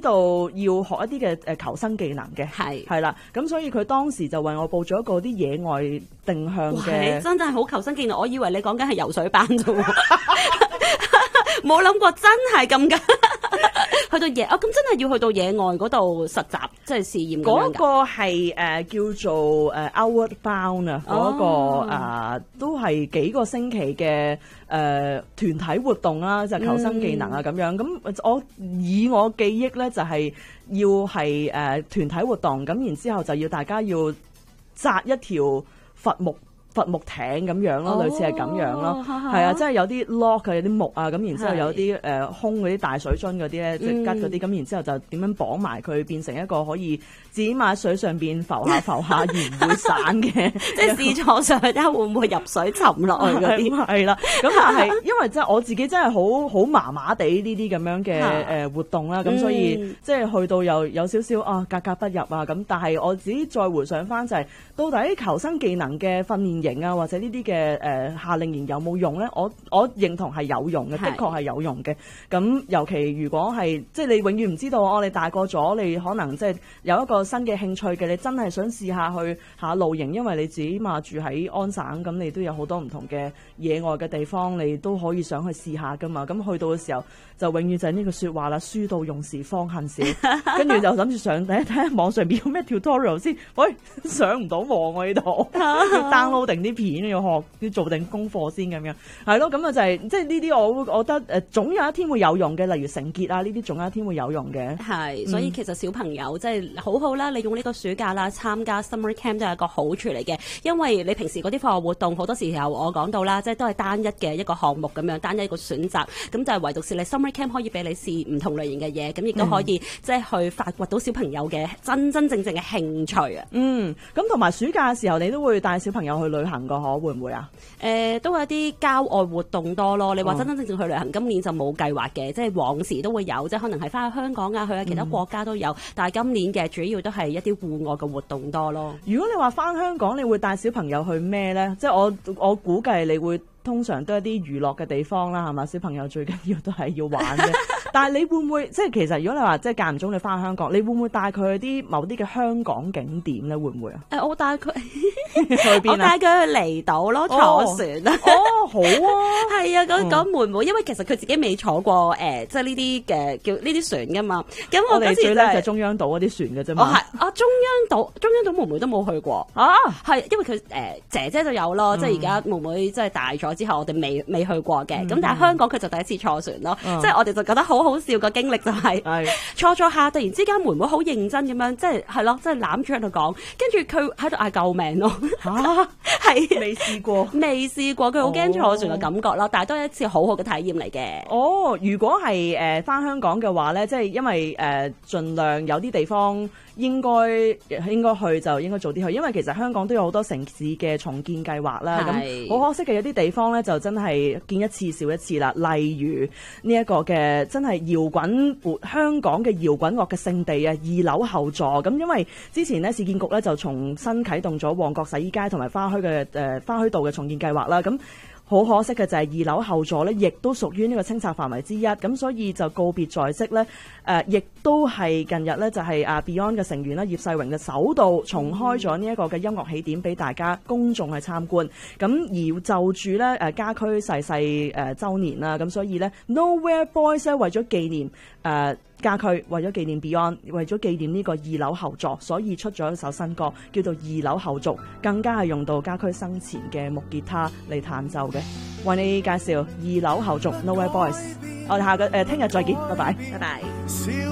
度要學一啲嘅求生技能嘅，係啦，咁所以佢當時就為我報咗一個啲野外定向嘅。 你真係好求生技能，我以為你講緊係游水班啫喎，冇諗過真係咁㗎。去到咁真係要去到野外嗰度實習，即係試驗咁樣㗎。 嗰個係叫做Outward Bound 啊，嗰個都係幾個星期嘅團體活動啦，就係求生技能啊咁樣。咁我以我記憶咧，就係要係團體活動，咁然之後就要大家要紮一條伐木艇咁樣咯，類似係咁樣咯，係啊，即係有啲 lock 嘅，有啲木啊，咁然之後有啲空嗰啲大水樽嗰啲咧，即係吉嗰啲，咁然之後就點樣綁埋佢，變成一個可以自己喺水上邊浮下而唔會散嘅， 即係試錯上去睇下會唔會入水沉落去嗰啲。 係啦，咁但係因為即係我自己真係好麻麻地呢啲咁樣嘅活動啦，咁所以即係去到又有少少格格不入啊咁，但係我自己再回想翻就係到底求生技能嘅訓練營啊，或者呢啲嘅夏令營有冇用咧？我認同係有用嘅，的確係有用嘅。咁尤其如果係即係你永遠唔知道你大個咗，你可能即係有一個新嘅興趣嘅，你真係想試下去下露營，因為你自己嘛住喺安省，咁你都有好多唔同嘅野外嘅地方，你都可以想去試下噶嘛。咁去到嘅時候就永遠就係呢句説話啦，書到用時方恨少，跟住就諗住上睇下網上邊有咩 tutorial 先，喂上唔到網我呢度，要 download 定啲片，要學要做定功課先咁樣，係咯，咁啊就係即係呢啲我覺得總有一天會有用嘅，例如成結啊呢啲總有一天會有用嘅。 係，所以其實小朋友即係好好啦，你用呢個暑假啦參加 summer camp 都係一個好處嚟嘅，因為你平時嗰啲課外活動好多時候我講到啦，即係都係單一嘅一個項目咁樣，單一一個選擇，咁就係唯獨是你 summer camp 可以俾你試唔同類型嘅嘢，咁亦都可以即係去發掘到小朋友嘅真正嘅興趣啊。 咁同埋暑假嘅時候，你都會帶小朋友去旅行個會唔會啊？ 都係一啲郊外活動多咯。你話真正去旅行，今年就冇計劃嘅，即係往時都會有，即係可能係翻去香港啊，去下其他國家都有。但係今年嘅主要都係一啲戶外嘅活動多咯。 如果你話翻香港，你會帶小朋友去咩呢？即係我估計你會通常都係啲娛樂嘅地方啦，係嘛？小朋友最緊要都係要玩嘅。但係你會唔會即係其實如果你話即係間唔中你翻香港，你會唔會帶佢去啲某啲嘅香港景點咧？會唔會啊？ 我帶佢去邊啊？ 我帶佢去離島咯，坐船啊！ 好啊， 係啊，講妹妹，因為其實佢自己未坐過即係呢啲嘅叫呢啲船噶嘛。咁我哋最叻就係中央島嗰啲船嘅啫嘛。 中央島妹妹都冇去過啊。係因為佢姐姐就有咯，即係而家妹妹即係大咗之後，我哋未去過嘅。咁但係香港佢就第一次坐船咯，即係我哋就覺得好好笑個經歷就係坐下，突然之間妹妹好認真咁樣，即係咯，即係攬住喺度講，跟住佢喺度嗌救命咯。係未試過，佢好驚坐船嘅感覺咯，但係都係一次好好嘅體驗嚟嘅。 如果係翻香港嘅話咧，即係因為盡量有啲地方應該去就應該早啲去，因為其實香港都有好多城市嘅重建計劃啦。咁好可惜嘅，有啲地方咧就真係見一次少一次啦。例如呢一個嘅真係香港嘅搖滾樂嘅聖地啊，2樓後座。咁因為之前咧市建局咧就重新啟動咗旺角洗衣街同埋花墟道嘅重建計劃啦。咁好可惜嘅就係2樓後座咧，亦都屬於呢個清拆範圍之一，咁所以就告別在即咧。亦都係近日咧，就係Beyond 嘅成員啦，葉世榮嘅首度重開咗呢一個嘅音樂起點俾大家公眾去參觀。咁而就住咧家駒逝世週年啦，咁所以咧 Nowhere Boys 咧為咗紀念家駒，為咗紀念 Beyond， 為咗紀念呢個2樓後座，所以出咗一首新歌叫做2樓後續，更加係用到家駒生前嘅木吉他嚟彈奏嘅。為你介紹2樓後續 Nowhere Boys， 我哋聽日再見，拜拜。